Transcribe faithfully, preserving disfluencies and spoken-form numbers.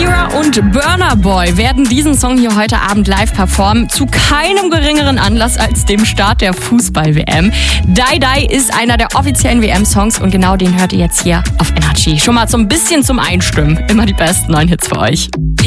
Shakira und Burna Boy werden diesen Song hier heute Abend live performen. Zu keinem geringeren Anlass als dem Start der Fußball-W M. Die Die ist einer der offiziellen W M-Songs und genau den hört ihr jetzt hier auf Energy. Schon mal so ein bisschen zum Einstimmen. Immer die besten neuen Hits für euch.